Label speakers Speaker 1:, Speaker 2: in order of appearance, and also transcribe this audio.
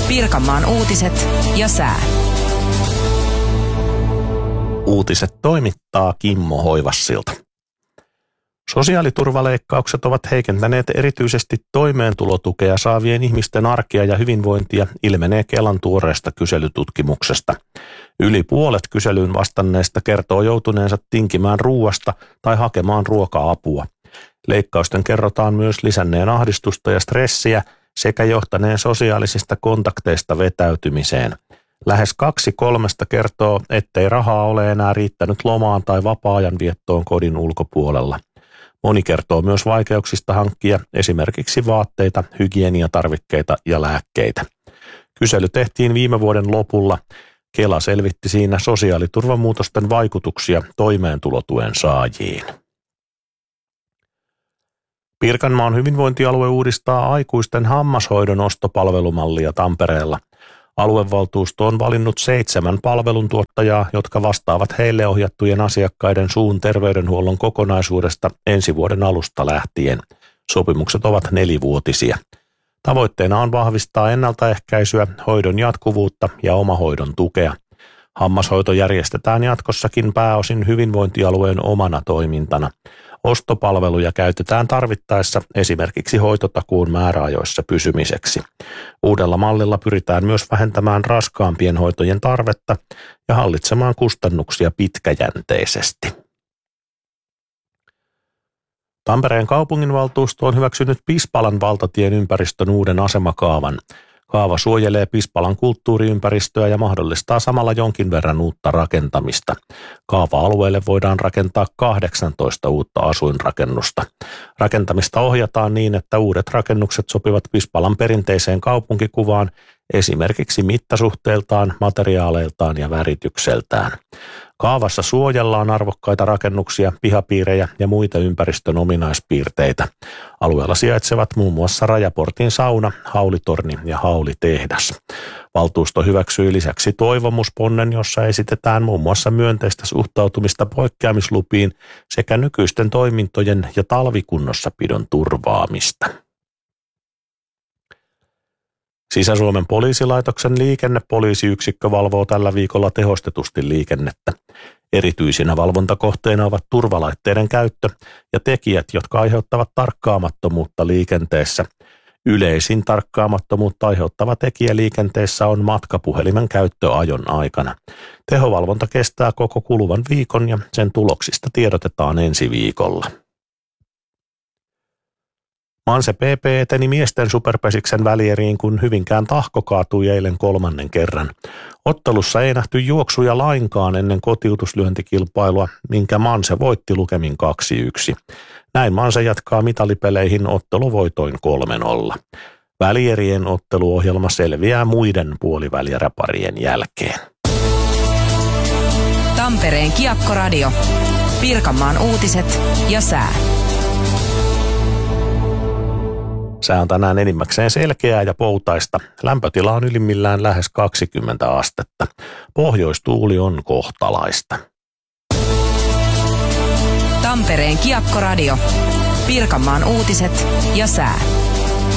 Speaker 1: Pirkanmaan uutiset ja sää.
Speaker 2: Uutiset toimittaa Kimmo Hoivassilta. Sosiaaliturvaleikkaukset ovat heikentäneet erityisesti toimeentulotukea saavien ihmisten arkea ja hyvinvointia, ilmenee Kelan tuoreesta kyselytutkimuksesta. Yli puolet kyselyyn vastanneista kertoo joutuneensa tinkimään ruuasta tai hakemaan ruoka-apua. Leikkausten kerrotaan myös lisänneen ahdistusta ja stressiä sekä johtaneen sosiaalisista kontakteista vetäytymiseen. Lähes 2/3 kertoo, ettei rahaa ole enää riittänyt lomaan tai vapaa-ajan viettoon kodin ulkopuolella. Moni kertoo myös vaikeuksista hankkia esimerkiksi vaatteita, hygieniatarvikkeita ja lääkkeitä. Kysely tehtiin viime vuoden lopulla. Kela selvitti siinä sosiaaliturvamuutosten vaikutuksia toimeentulotuen saajiin. Pirkanmaan hyvinvointialue uudistaa aikuisten hammashoidon ostopalvelumallia Tampereella. Aluevaltuusto on valinnut 7 palveluntuottajaa, jotka vastaavat heille ohjattujen asiakkaiden suun terveydenhuollon kokonaisuudesta ensi vuoden alusta lähtien. Sopimukset ovat 4-vuotisia. Tavoitteena on vahvistaa ennaltaehkäisyä, hoidon jatkuvuutta ja omahoidon tukea. Hammashoito järjestetään jatkossakin pääosin hyvinvointialueen omana toimintana. Ostopalveluja käytetään tarvittaessa esimerkiksi hoitotakuun määräajoissa pysymiseksi. Uudella mallilla pyritään myös vähentämään raskaampien hoitojen tarvetta ja hallitsemaan kustannuksia pitkäjänteisesti. Tampereen kaupunginvaltuusto on hyväksynyt Pispalan valtatien ympäristön uuden asemakaavan. Kaava suojelee Pispalan kulttuuriympäristöä ja mahdollistaa samalla jonkin verran uutta rakentamista. Kaava-alueelle voidaan rakentaa 18 uutta asuinrakennusta. Rakentamista ohjataan niin, että uudet rakennukset sopivat Pispalan perinteiseen kaupunkikuvaan, esimerkiksi mittasuhteiltaan, materiaaleiltaan ja väritykseltään. Kaavassa suojellaan arvokkaita rakennuksia, pihapiirejä ja muita ympäristön ominaispiirteitä. Alueella sijaitsevat muun muassa Rajaportin sauna, haulitorni ja haulitehdas. Valtuusto hyväksyi lisäksi toivomusponnen, jossa esitetään muun muassa myönteistä suhtautumista poikkeamislupiin sekä nykyisten toimintojen ja talvikunnossapidon turvaamista. Sisä-Suomen poliisilaitoksen liikennepoliisiyksikkö valvoo tällä viikolla tehostetusti liikennettä. Erityisinä valvontakohteina ovat turvalaitteiden käyttö ja tekijät, jotka aiheuttavat tarkkaamattomuutta liikenteessä. Yleisin tarkkaamattomuutta aiheuttava tekijä liikenteessä on matkapuhelimen käyttö ajon aikana. Tehovalvonta kestää koko kuluvan viikon ja sen tuloksista tiedotetaan ensi viikolla. Manse PP eteni miesten superpesiksen välieriin, kun Hyvinkään Tahko kaatui eilen 3. kerran. Ottelussa ei nähty juoksuja lainkaan ennen kotiutuslyöntikilpailua, minkä Manse voitti lukemin 2-1. Näin Manse jatkaa mitalipeleihin otteluvoitoin 3-0. Välierien otteluohjelma selviää muiden puolivälieräparien jälkeen.
Speaker 1: Tampereen Kiekkoradio. Pirkanmaan uutiset ja sää.
Speaker 2: Sää on tänään enimmäkseen selkeää ja poutaista. Lämpötila on ylimmillään lähes 20 astetta. Pohjoistuuli on kohtalaista.
Speaker 1: Tampereen Kiekkoradio. Pirkanmaan uutiset ja sää.